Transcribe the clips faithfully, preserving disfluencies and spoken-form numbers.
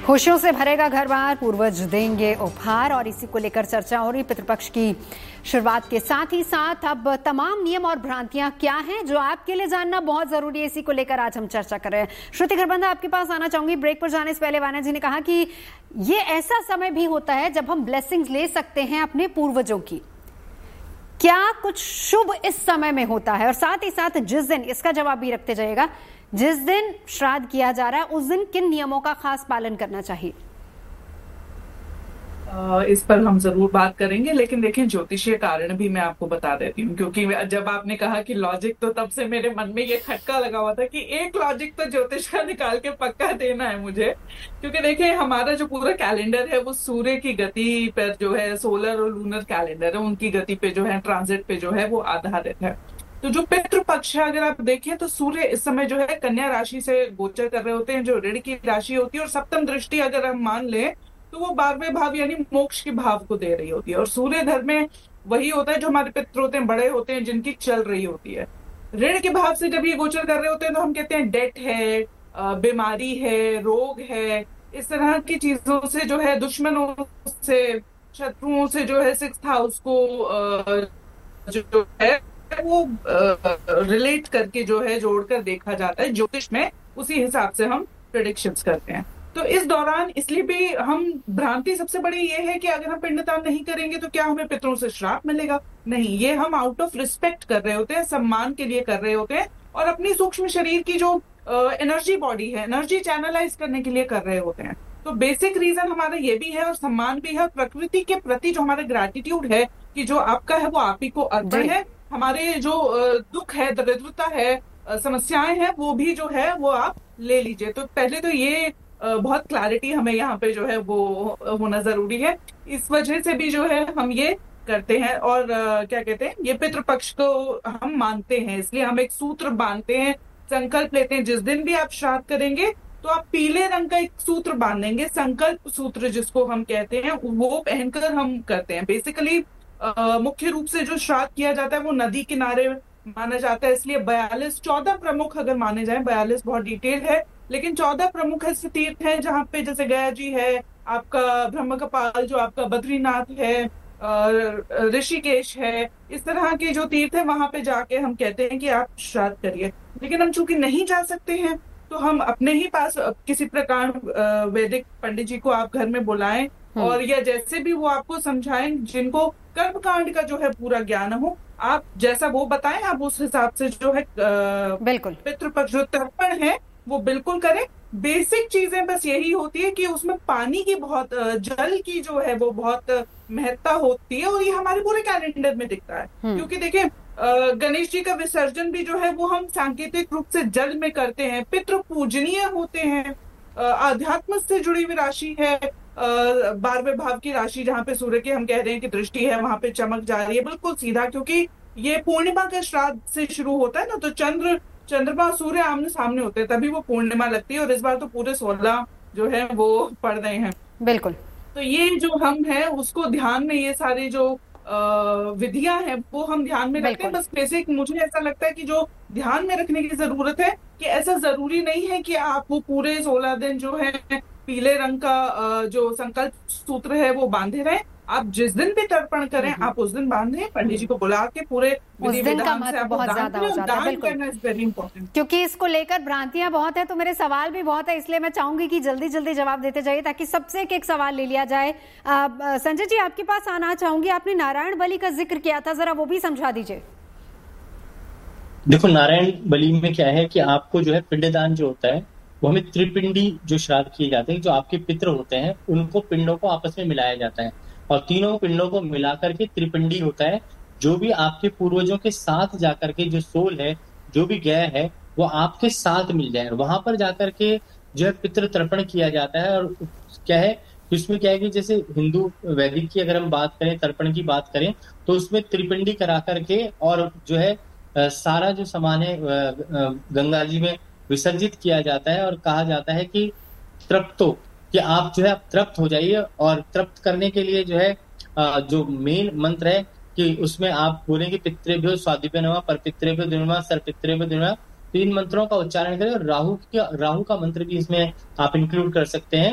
खुशियों से भरेगा घर बार, पूर्वज देंगे उपहार, और इसी को लेकर चर्चा हो रही पितृपक्ष की शुरुआत के साथ ही साथ अब तमाम नियम और भ्रांतियां क्या हैं जो आपके लिए जानना बहुत जरूरी है, इसी को लेकर आज हम चर्चा कर रहे हैं। श्रुति खरबंदा, आपके पास आना चाहूंगी। ब्रेक पर जाने से पहले वाना जी ने कहा कि ये ऐसा समय भी होता है जब हम ब्लेसिंग्स ले सकते हैं अपने पूर्वजों की। क्या कुछ शुभ इस समय में होता है? और साथ ही साथ जिस दिन, इसका जवाब भी रखते जाइएगा, जिस दिन श्राद्ध किया जा रहा है उस दिन किन नियमों का खास पालन करना चाहिए? इस पर हम जरूर बात करेंगे, लेकिन देखें ज्योतिषीय कारण भी मैं आपको बता देती हूँ, क्योंकि जब आपने कहा कि लॉजिक, तो तब से मेरे मन में ये खटका लगा हुआ था कि एक लॉजिक तो ज्योतिष का निकाल के पक्का देना है मुझे। क्योंकि देखिए हमारा जो पूरा कैलेंडर है वो सूर्य की गति पर जो है, सोलर और लूनर कैलेंडर है, उनकी गति पे जो है, ट्रांजिट पे जो है वो आधारित है। तो जो पितृपक्ष है अगर आप देखें तो सूर्य इस समय जो है कन्या राशि से गोचर कर रहे होते हैं, जो ऋण की राशि होती है, और सप्तम दृष्टि अगर हम मान लें तो वो बारहवें भाव यानी मोक्ष के भाव को दे रही होती है। और सूर्य घर में वही होता है जो हमारे पितृ होते हैं, बड़े होते हैं, जिनकी चल रही होती है। ऋण के भाव से जब ये गोचर कर रहे होते हैं तो हम कहते हैं डेट है, बीमारी है, रोग है, इस तरह की चीजों से जो है, दुश्मनों से, शत्रुओं से जो है सिक्स्थ हाउस को जो है वो रिलेट करके जो है जोड़कर देखा जाता है ज्योतिष में। उसी हिसाब से हम प्रेडिक्शंस करते हैं। तो इस दौरान इसलिए भी हम, भ्रांति सबसे बड़ी ये है कि अगर हम पिंडदान नहीं करेंगे तो क्या हमें पितरों से श्राप मिलेगा? नहीं, ये हम आउट ऑफ रिस्पेक्ट कर रहे होते हैं, सम्मान के लिए कर रहे होते हैं, और अपनी सूक्ष्म शरीर की जो एनर्जी बॉडी है, एनर्जी चैनलाइज करने के लिए कर रहे होते हैं। तो बेसिक रीजन हमारा ये भी है, और सम्मान भी है, और प्रकृति के प्रति जो हमारा ग्रेटिट्यूड है कि जो आपका है वो आप ही को अर्पण है। हमारे जो दुख है, दरिद्रता है, समस्याएं हैं, वो भी जो है वो आप ले लीजिए। तो पहले तो ये बहुत क्लैरिटी हमें यहाँ पे जो है वो होना जरूरी है। इस वजह से भी जो है हम ये करते हैं, और क्या कहते हैं, ये पितृपक्ष को हम मानते हैं, इसलिए हम एक सूत्र बांधते हैं, संकल्प लेते हैं। जिस दिन भी आप श्राद्ध करेंगे तो आप पीले रंग का एक सूत्र बांधेंगे, संकल्प सूत्र जिसको हम कहते हैं, वो पहनकर हम करते हैं। बेसिकली Uh, मुख्य रूप से जो श्राद्ध किया जाता है वो नदी किनारे माना जाता है, इसलिए बयालीस चौदह प्रमुख अगर माने जाए, बयालीस बहुत डिटेल है, लेकिन चौदह प्रमुख ऐसे तीर्थ हैं जहाँ पे, जैसे गया जी है, आपका ब्रह्म कपाल जो आपका बद्रीनाथ है, ऋषिकेश है, इस तरह के जो तीर्थ है वहां पे जाके हम कहते हैं कि आप श्राद्ध करिए। लेकिन हम चूंकि नहीं जा सकते हैं तो हम अपने ही पास किसी प्रकार वैदिक पंडित जी को आप घर में बुलाएं, और या जैसे भी वो आपको समझाएं, जिनको कर्मकांड का जो है पूरा ज्ञान हो, आप जैसा वो बताएं, आप उस हिसाब से जो है बिल्कुल पितृपक्ष जो तर्पण है वो बिल्कुल करें। बेसिक चीजें बस यही होती है कि उसमें पानी की बहुत, जल की जो है वो बहुत महत्ता होती है, और ये हमारे पूरे कैलेंडर में दिखता है। क्योंकि देखिए गणेश जी का विसर्जन भी जो है वो हम सांकेतिक रूप से जल में करते हैं। पितृ पूजनीय होते हैं, आध्यात्म से जुड़ी हुई राशि है, बारहवें भाव की राशि जहाँ पे सूर्य की हम कह रहे हैं कि दृष्टि है, वहां पे चमक जा रही है बिल्कुल सीधा, क्योंकि ये पूर्णिमा का श्राद्ध से शुरू होता है ना, तो चंद्र चंद्रमा सूर्य आमने सामने होते हैं, तभी वो पूर्णिमा लगती है। और इस बार तो पूरे सोलह जो है वो पड़ रहे हैं। बिल्कुल। तो ये जो हम है उसको ध्यान में, ये सारे जो विधियां हैं वो हम ध्यान में रखते हैं। बस बेसिक मुझे ऐसा लगता है कि जो ध्यान में रखने की जरूरत है कि ऐसा जरूरी नहीं है कि आप वो पूरे सोलह दिन जो है पीले रंग का जो संकल्प सूत्र है वो बांधे रहे। आप जिस दिन भी तर्पण करें आप उस दिन बांधें, पंडित जी को बुला के पूरे उस दिन का महत्व बहुत ज्यादा हो जाता है। बिल्कुल, क्योंकि इसको लेकर भ्रांतियां बहुत है, तो मेरे सवाल भी बहुत है, इसलिए मैं चाहूंगी कि जल्दी जल्दी जवाब देते जाइए ताकि सबसे एक एक सवाल ले लिया जाए। संजय जी, आपके पास आना चाहूंगी। आपने नारायण बलि का जिक्र किया था, जरा वो भी समझा दीजिए। देखो, नारायण बलि में क्या है कि आपको जो है पिंडदान जो होता है वो हमें त्रिपिंडी जो श्राद्ध किए जाते हैं, जो आपके पितृ होते हैं उनको पिंडों को आपस में मिलाया जाता है, और तीनों पिंडों को मिलाकर के त्रिपिंडी होता है। जो भी आपके पूर्वजों के साथ जाकर के जो सोल है, जो भी गया है, वो आपके साथ मिल जाए, वहां पर जाकर के जो है पितृ तर्पण किया जाता है। और क्या है, इसमें क्या है कि जैसे हिंदू वैदिक की अगर हम बात करें, तर्पण की बात करें, तो उसमें त्रिपिंडी करा करके और जो है सारा जो सामान है गंगा जी में विसर्जित किया जाता है, और कहा जाता है कि तृप्तो, कि आप जो है आप तृप्त हो जाइए। और तृप्त करने के लिए जो है जो मेन मंत्र है कि उसमें आप बोलेंगे पितृभ्यो स्वादिभ्यो नमः, परपितृभ्यो नमः, सर्वपितृभ्यो नमः। तीन मंत्रों का उच्चारण करें, और राहु का राहु का मंत्र भी इसमें आप इंक्लूड कर सकते हैं।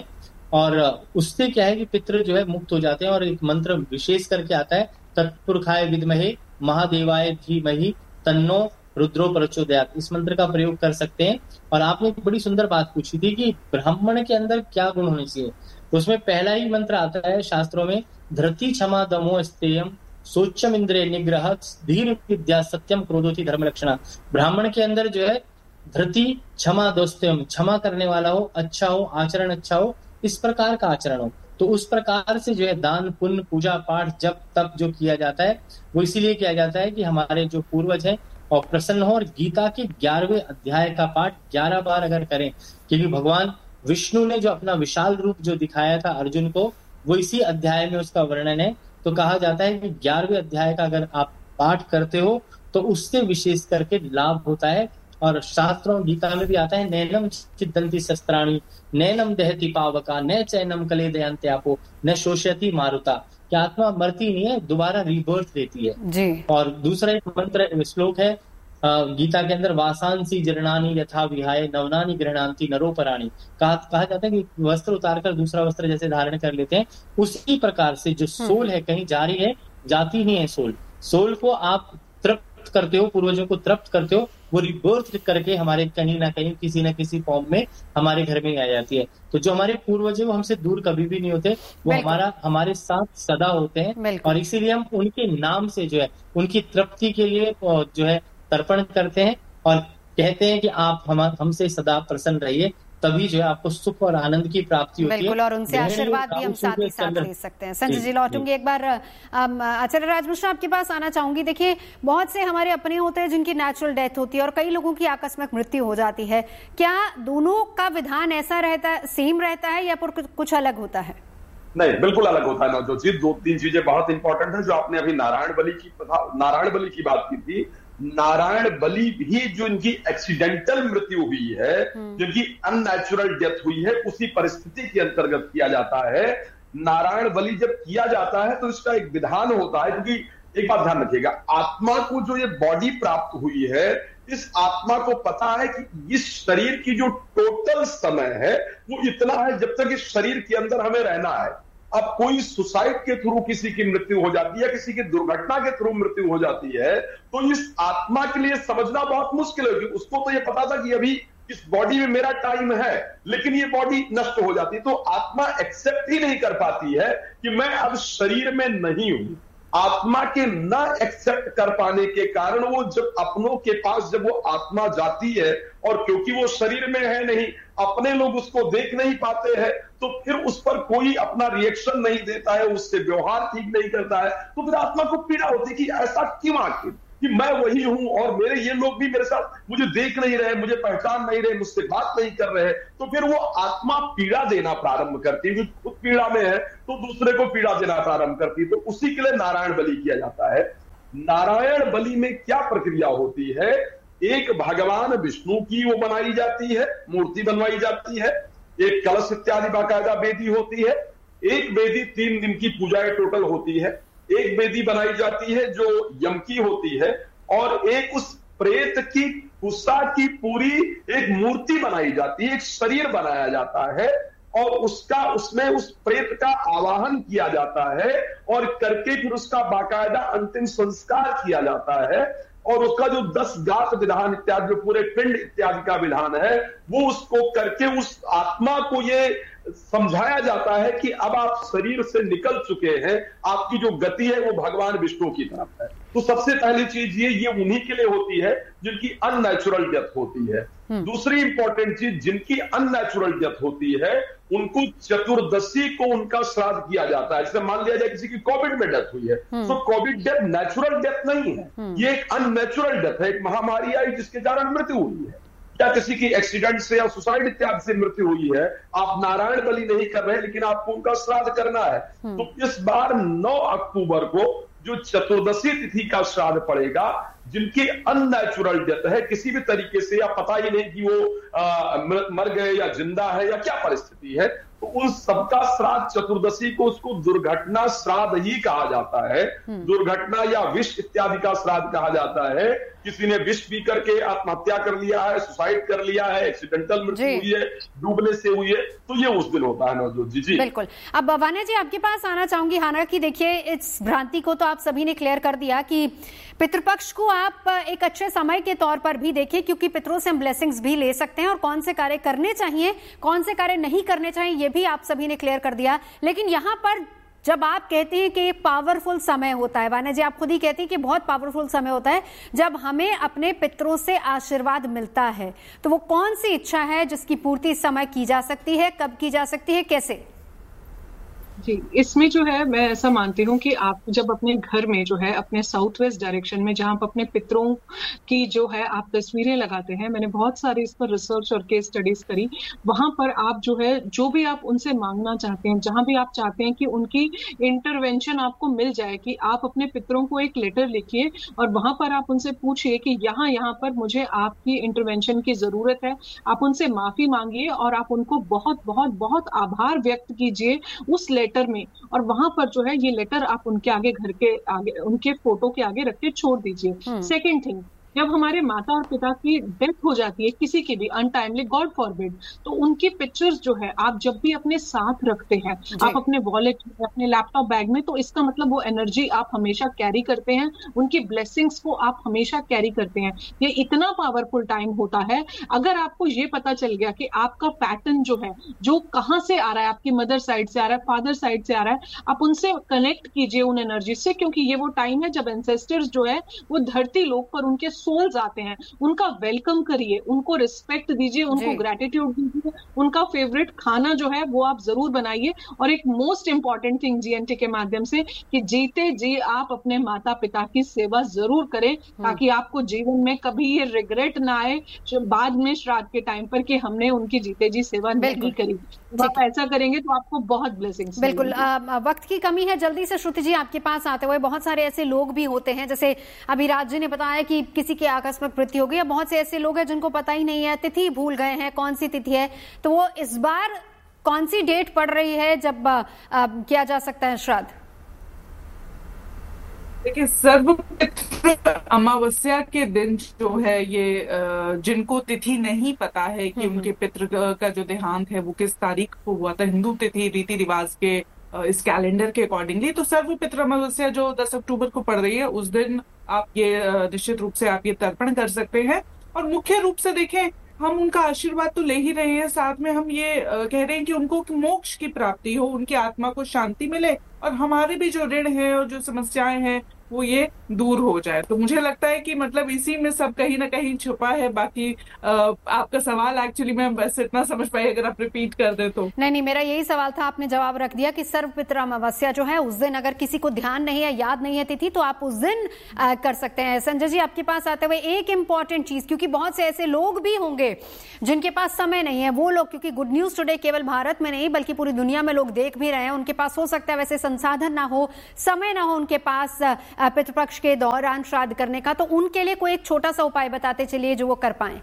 और उससे क्या है कि पितृ जो है मुक्त हो जाते हैं। और एक मंत्र विशेष करके आता है, तत्पुरुषाय विद्महे महादेवाय धीमहि तन्नो रुद्रो प्रचोदयात्। इस मंत्र का प्रयोग कर सकते हैं। और आपने एक बड़ी सुंदर बात पूछी थी कि ब्राह्मण के अंदर क्या गुण होने चाहिए, तो उसमें पहला ही मंत्र आता है शास्त्रों में, धृति क्षमा दमो स्तेयम सोच्यम इंद्रिय निग्रह धीर विद्या सत्यम क्रोधोति धर्म लक्षणा। ब्राह्मण के अंदर जो है धृति क्षमा दोस्त्यम, क्षमा करने वाला हो, अच्छा हो, आचरण अच्छा हो, इस प्रकार का आचरण हो। तो उस प्रकार से जो है दान पुण्य पूजा पाठ जब तब जो किया जाता है वो इसीलिए किया जाता है कि हमारे जो पूर्वज हैं और प्रसन्न हो। और गीता के ग्यारहवें अध्याय का पाठ ग्यारह बार अगर करें, क्योंकि भगवान विष्णु ने जो अपना विशाल रूप जो दिखाया था अर्जुन को, वो इसी अध्याय में उसका वर्णन है। तो कहा जाता है कि ग्यारहवें अध्याय का अगर आप पाठ करते हो तो उससे विशेष करके लाभ होता है। और शास्त्रों गीता में भी आता है, नैनम छिद्दन्ति शस्त्राणि नैनम दहति पावका न चैनम कलेदयन्ते आपो न शोषयति मारुता। क्या आत्मा मरती नहीं है, दोबारा रीबर्थ देती है जी। और दूसरा एक मंत्र श्लोक है गीता के अंदर, वासांसी जीर्णानि यथा विहाय नवनानि गृह्णान्ति नरोपराणि। कहा कहा जाता है कि वस्त्र उतारकर दूसरा वस्त्र जैसे धारण कर लेते हैं, उसी प्रकार से जो सोल है कहीं जा रही है, जाती नहीं है सोल। सोल को आप तृप्त करते हो, पूर्वजों को तृप्त करते हो, वो रिबर्थ करके हमारे कहीं ना कहीं किसी न किसी फॉर्म में हमारे घर में आ जाती है। तो जो हमारे पूर्वज है वो हमसे दूर कभी भी नहीं होते, वो हमारा हमारे साथ सदा होते हैं। और इसीलिए हम उनके नाम से जो है उनकी तृप्ति के लिए जो है तर्पण करते हैं और कहते हैं कि आप हम हमसे सदा प्रसन्न रहिए, तभी जो है आपको सुख और आनंद की प्राप्ति होती है। बिल्कुल, और उनसे आशीर्वाद भी हम साथ ही साथ ले सकते हैं। संजय जी लौटूंगी एक बार, आचार्य राज मिश्रा आपके पास आना चाहूंगी। देखिए, बहुत से हमारे अपने होते हैं जिनकी नेचुरल डेथ होती है और कई लोगों की आकस्मिक मृत्यु हो जाती है। क्या दोनों का विधान ऐसा रहता है, सेम रहता है या फिर कुछ अलग होता है? नहीं, बिल्कुल अलग होता है नवजोत। दो तीन चीजें बहुत इंपॉर्टेंट है जो आपने अभी नारायण बलि की नारायण बलि की बात की थी। नारायण बलि भी जो इनकी एक्सीडेंटल मृत्यु हुई है, जिनकी अननेचुरल डेथ हुई है, उसी परिस्थिति के अंतर्गत किया जाता है। नारायण बलि जब किया जाता है तो इसका एक विधान होता है, क्योंकि एक बात ध्यान रखिएगा, आत्मा को जो ये बॉडी प्राप्त हुई है, इस आत्मा को पता है कि इस शरीर की जो टोटल समय है वो इतना है जब तक इस शरीर के अंदर हमें रहना है। अब कोई सुसाइड के थ्रू किसी की मृत्यु हो जाती है, किसी की दुर्घटना के थ्रू मृत्यु हो जाती है, तो इस आत्मा के लिए समझना बहुत मुश्किल है, क्योंकि उसको तो ये पता था कि अभी इस बॉडी में मेरा टाइम है, लेकिन ये बॉडी नष्ट हो जाती है, तो आत्मा एक्सेप्ट ही नहीं कर पाती है कि मैं अब शरीर में नहीं हूं। आत्मा के न एक्सेप्ट कर पाने के कारण वो जब अपनों के पास जब वो आत्मा जाती है, और क्योंकि वो शरीर में है नहीं, अपने लोग उसको देख नहीं पाते हैं, तो फिर उस पर कोई अपना रिएक्शन नहीं देता है, उससे व्यवहार ठीक नहीं करता है, तो फिर आत्मा को पीड़ा होती है कि ऐसा क्यों आखिर, कि मैं वही हूं और मेरे ये लोग भी मेरे साथ मुझे देख नहीं रहे, मुझे पहचान नहीं रहे, मुझसे बात नहीं कर रहे। तो फिर वो आत्मा पीड़ा देना प्रारंभ करती है, खुद पीड़ा में है तो दूसरे को पीड़ा देना प्रारंभ करती है। तो उसी के लिए नारायण बलि किया जाता है। नारायण बलि में क्या प्रक्रिया होती है, एक भगवान विष्णु की वो बनाई जाती है, मूर्ति बनवाई जाती है, एक कलश इत्यादि बाकायदा वेदी होती है, एक वेदी तीन दिन की पूजाएं टोटल होती है, एक वेदी बनाई जाती है जो यम की होती है, और एक उस प्रेत की कुसा की पूरी एक मूर्ति बनाई जाती है, एक शरीर बनाया जाता है, और उसका उसमें उस प्रेत का आवाहन किया जाता है, और करके फिर उसका बाकायदा अंतिम संस्कार किया जाता है, और उसका जो दस गात विधान इत्यादि जो पूरे पिंड इत्यादि का विधान है, वो उसको करके उस आत्मा को ये समझाया जाता है कि अब आप शरीर से निकल चुके हैं, आपकी जो गति है वो भगवान विष्णु की तरफ है। तो सबसे पहली चीज ये ये उन्हीं के लिए होती है जिनकी अननेचुरल डेथ होती है। दूसरी इंपॉर्टेंट चीज, जिनकी अननेचुरल डेथ होती है उनको चतुर्दशी को उनका श्राद्ध किया जाता है। जैसे मान लिया जाए किसी की कोविड में डेथ हुई है, तो कोविड डेथ नेचुरल डेथ नहीं है, ये एक अननेचुरल डेथ है, एक महामारी आई जिसके कारण मृत्यु हुई है, या किसी की एक्सीडेंट से या सुसाइड इत्यादि से मृत्यु हुई है। आप नारायण बलि नहीं कर रहे लेकिन आपको उनका श्राद्ध करना है। तो इस बार नौ अक्टूबर को जो चतुर्दशी तिथि का श्राद्ध पड़ेगा, जिनकी अननेचुरल डेथ है, किसी भी तरीके से या पता ही नहीं कि वो आ, मर गए या जिंदा है या क्या परिस्थिति है, तो उन सबका श्राद्ध चतुर्दशी को उसको दुर्घटना श्राद्ध ही कहा जाता है। दुर्घटना या विष इत्यादि का श्राद्ध कहा जाता है, किसी ने विष पी करके आत्महत्या कर लिया है, सुसाइड कर लिया है, एक्सीडेंटल मृत्यु हुई है, डूबने से हुई है, तो ये उस दिन होता है नवजोत जी। जी बिल्कुल। अब वान्या जी आपके पास आना चाहूंगी। हालांकि देखिए, इस भ्रांति को तो आप सभी ने क्लियर कर दिया कि पितृपक्ष को आप एक अच्छे समय के तौर पर भी देखें, क्योंकि पितरों से हम ब्लेसिंग्स भी ले सकते हैं, और कौन से कार्य करने चाहिए, कौन से कार्य नहीं करने चाहिए, ये भी आप सभी ने क्लियर कर दिया। लेकिन यहाँ पर जब आप कहते हैं कि पावरफुल समय होता है, वान्या जी आप खुद ही कहती हैं कि बहुत पावरफुल समय होता है जब हमें अपने पितरों से आशीर्वाद मिलता है, तो वो कौन सी इच्छा है जिसकी पूर्ति इस समय की जा सकती है, कब की जा सकती है, कैसे? जी, इसमें जो है मैं ऐसा मानती हूँ कि आप जब अपने घर में जो है अपने साउथ वेस्ट डायरेक्शन में जहाँ आप अपने पितरों की जो है आप तस्वीरें लगाते हैं, मैंने बहुत सारी इस पर रिसर्च और केस स्टडीज करी, वहां पर आप जो है जो भी आप उनसे मांगना चाहते हैं, जहां भी आप चाहते हैं कि उनकी इंटरवेंशन आपको मिल जाए, कि आप अपने पितरों को एक लेटर लिखिए और वहां पर आप उनसे पूछिए कि यहाँ यहाँ पर मुझे आपकी इंटरवेंशन की जरूरत है। आप उनसे माफी मांगिए और आप उनको बहुत बहुत बहुत आभार व्यक्त कीजिए उस लेटर में, और वहां पर जो है ये लेटर आप उनके आगे, घर के आगे, उनके फोटो के आगे रख के छोड़ दीजिए। सेकेंड थिंग, जब हमारे माता और पिता की डेथ हो जाती है, किसी की भी अनटाइमली, गॉड फॉरबिड, तो उनकी पिक्चर्स जो है आप जब भी अपने साथ रखते हैं, आप अपने वॉलेट में, अपने लैपटॉप बैग में, तो इसका मतलब वो एनर्जी आप हमेशा कैरी करते हैं, उनकी ब्लेसिंग्स को आप हमेशा कैरी करते हैं। ये इतना पावरफुल टाइम होता है। अगर आपको ये पता चल गया कि आपका पैटर्न जो है, जो कहाँ से आ रहा है, आपकी मदर साइड से आ रहा है, फादर साइड से आ रहा है, आप उनसे कनेक्ट कीजिए उन एनर्जी से, क्योंकि ये वो टाइम है जब एंसेस्टर्स जो है वो धरती लोक पर उनके सोल्स आते हैं, उनका वेलकम करिए, उनको रिस्पेक्ट दीजिए, उनको ग्रेटिट्यूड दीजिए, उनका फेवरेट खाना जो है वो आप जरूर बनाइए। और एक मोस्ट इंपॉर्टेंट थिंग जीएनटी के माध्यम से, कि जीते जी आप अपने माता पिता की सेवा जरूर करें, ताकि आपको जीवन में कभी ये रिग्रेट ना आए बाद में श्राद्ध के टाइम पर कि हमने उनकी जीते जी सेवा नहीं करी। आप ऐसा करेंगे तो आपको बहुत ब्लेसिंग्स। बिल्कुल। वक्त की कमी है, जल्दी से श्रुति जी आपके पास आते हुए, बहुत सारे ऐसे लोग भी होते हैं, जैसे अभी राज जी ने बताया कि किसी की आकस्मिक मृत्यु हो गई, बहुत से ऐसे लोग हैं जिनको पता ही नहीं है, तिथि भूल गए हैं, कौन सी तिथि है, तो वो इस बार कौन सी डेट पड़ रही है जब आ, आ, किया जा सकता है श्राद्ध? देखिए, सर्वपितृ अमावस्या के दिन जो है, ये जिनको तिथि नहीं पता है कि उनके पितृ का जो देहांत है वो किस तारीख को हुआ था, हिंदू तिथि रीति रिवाज के इस कैलेंडर के अकॉर्डिंगली, तो सर्वपितृ अमावस्या जो दस अक्टूबर को पड़ रही है, उस दिन आप ये निश्चित रूप से आप ये तर्पण कर सकते हैं। और मुख्य रूप से देखें, हम उनका आशीर्वाद तो ले ही रहे हैं, साथ में हम ये कह रहे हैं कि उनको मोक्ष की प्राप्ति हो, उनकी आत्मा को शांति मिले, और हमारे भी जो ऋण है और जो समस्याएं हैं वो ये दूर हो जाए। तो मुझे लगता है कि मतलब इसी में सब कहीं ना कहीं छुपा है। बाकी आ, आपका सवाल एक्चुअली मैं बस इतना समझ पाई, अगर आप रिपीट कर दे तो। नहीं नहीं, मेरा यही सवाल था, आपने जवाब रख दिया कि सर्वपितृ अमावस्या जो है उस दिन अगर किसी को ध्यान नहीं है, याद नहीं है तिथि, तो आप उस दिन आ, कर सकते हैं। संजय जी आपके पास आते हुए एक इंपॉर्टेंट चीज, क्योंकि बहुत से ऐसे लोग भी होंगे जिनके पास समय नहीं है, वो लोग, क्योंकि गुड न्यूज टुडे केवल भारत में नहीं बल्कि पूरी दुनिया में लोग देख भी रहे हैं, उनके पास हो सकता है वैसे संसाधन ना हो, समय ना हो उनके पास पितृपक्ष के दौरान श्राद्ध करने का, तो उनके लिए कोई एक छोटा सा उपाय बताते चलिए जो वो कर पाए।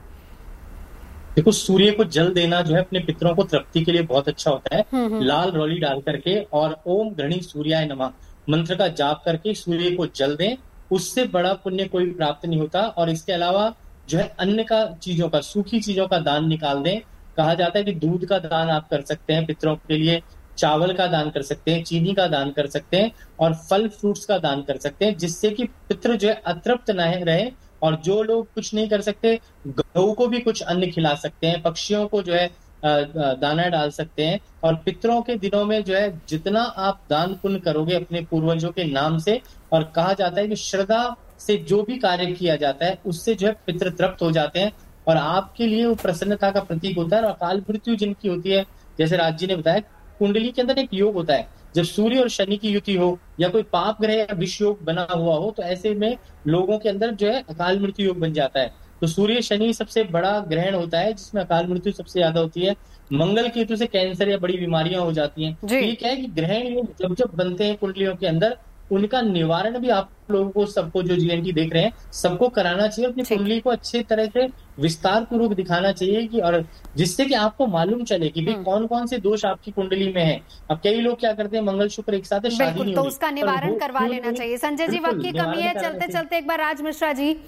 देखो, सूर्य को जल देना जो है अपने पितरों को तृप्ति के लिए बहुत अच्छा होता है। लाल रोली डाल करके और ओम घृणी सूर्याय नमः मंत्र का जाप करके सूर्य को जल दें, उससे बड़ा पुण्य कोई प्राप्त नहीं होता। और इसके अलावा जो है अन्न का चीजों का, सूखी चीजों का दान निकाल दें। कहा जाता है कि दूध का दान आप कर सकते हैं पितरों के लिए, चावल का दान कर सकते हैं, चीनी का दान कर सकते हैं, और फल फ्रूट्स का दान कर सकते हैं, जिससे कि पितृ जो है अतृप्त न रहे। और जो लोग कुछ नहीं कर सकते, गऊ को भी कुछ अन्न खिला सकते हैं, पक्षियों को जो है दाना डाल सकते हैं। और पितरों के दिनों में जो है जितना आप दान पुण्य करोगे अपने पूर्वजों के नाम से, और कहा जाता है कि श्रद्धा से जो भी कार्य किया जाता है उससे जो है पितृ तृप्त हो जाते हैं, और आपके लिए वो प्रसन्नता का प्रतीक होता है। और अकाल मृत्यु जिनकी होती है, जैसे राज जी ने बताया, कुंडली के अंदर एक योग होता है, जब सूर्य और शनि की युति हो या कोई पाप ग्रह या विष योग बना हुआ हो, तो ऐसे में लोगों के अंदर जो है अकाल मृत्यु योग बन जाता है। तो सूर्य शनि सबसे बड़ा ग्रहण होता है जिसमें अकाल मृत्यु सबसे ज्यादा होती है। मंगल केतु से कैंसर या बड़ी बीमारियां हो जाती हैं। तो ये क्या है कि ग्रहण योग जब जब बनते हैं कुंडलियों के अंदर, उनका निवारण भी आप लोगों को, सबको जो जीएनटी देख रहे हैं, सबको कराना चाहिए। अपनी कुंडली को अच्छे तरह से विस्तार पूर्वक दिखाना चाहिए कि, और जिससे कि आपको मालूम चले कि भाई कौन कौन से दोष आपकी कुंडली में है। अब कई लोग क्या करते हैं, मंगल शुक्र एक साथ शादी नहीं तो उसका निवारण करवा लेना चाहिए। संजय जी, वक्त की कमी है, चलते चलते एक बार राज मिश्रा जी,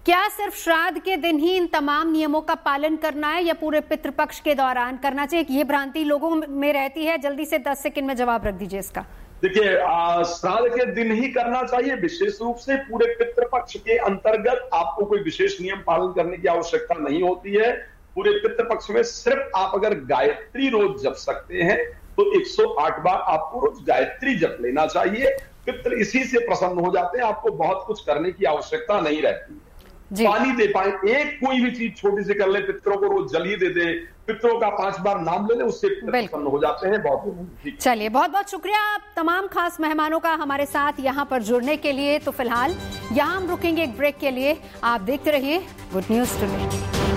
क्या सिर्फ श्राद्ध के दिन ही इन तमाम नियमों का पालन करना है या पूरे पितृपक्ष के दौरान करना चाहिए? ये भ्रांति लोगों में रहती है। जल्दी से दस सेकंड में जवाब रख दीजिए इसका। देखिए, श्राद्ध के दिन ही करना चाहिए। विशेष रूप से पूरे पितृपक्ष के अंतर्गत आपको कोई विशेष नियम पालन करने की आवश्यकता नहीं होती है। पूरे पितृपक्ष में सिर्फ आप अगर गायत्री रोज जप सकते हैं तो एक सौ आठ बार आपको रोज गायत्री जप लेना चाहिए। पितृ इसी से प्रसन्न हो जाते हैं, आपको बहुत कुछ करने की आवश्यकता नहीं रहती है। पानी दे पाए, एक कोई भी चीज छोटी सी कर ले, पितरों को रोज जल ही दे दे, पितरों का पांच बार नाम ले ले, उससे प्रसन्न हो जाते हैं। बहुत चलिए, बहुत बहुत शुक्रिया आप तमाम खास मेहमानों का हमारे साथ यहाँ पर जुड़ने के लिए। तो फिलहाल यहाँ हम रुकेंगे एक ब्रेक के लिए। आप देखते रहिए गुड न्यूज टुडे।